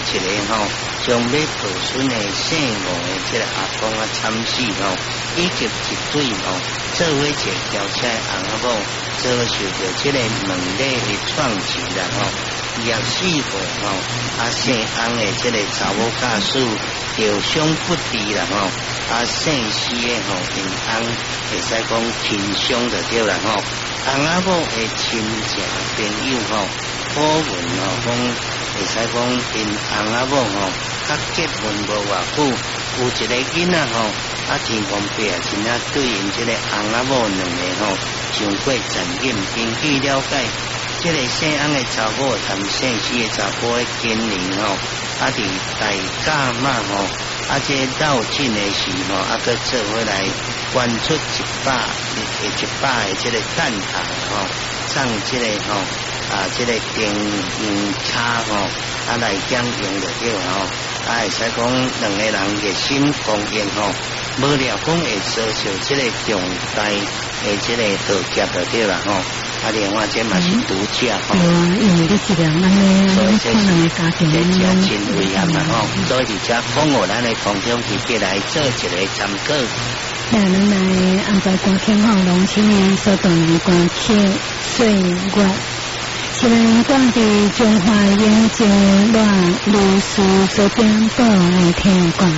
一个吼，将要抱孙的姓吴的这个阿公啊惨死吼，以及一对吼做伙坐轿车的翁仔某遭受到这个猛烈的撞击啦吼。24岁吼，姓翁的这个查某家属受伤不治啦吼，姓施的吼因翁会使讲轻伤就对啦吼。翁仔某的亲戚朋友吼，讨论吼讲会使讲因翁仔某吼，甲结婚无偌久，有一个囡仔吼，天公伯啊，真正对因这个翁仔某两个吼，上过残忍。根据了解。这个姓翁的查某同姓施的查甫的今年吼，伫大甲嘛吼，这绕境的时候，佮做伙来捐出100的这个蛋挞吼，送这个吼这个电用叉吼，来享用就对吼，会使讲两个人热心公益吼，无料讲会遭受这个重大的这个盗劫就对啦吼。另外这嘛是毒驾吼， 因为你质量安尼， 所以这是家庭真危险嘛吼。所以而且讲我咱的空中特别来做一个参考。 咱来安排歌听吼，农青年所动的歌曲《岁月》，是咱当地中华研究院律师所编导的听歌。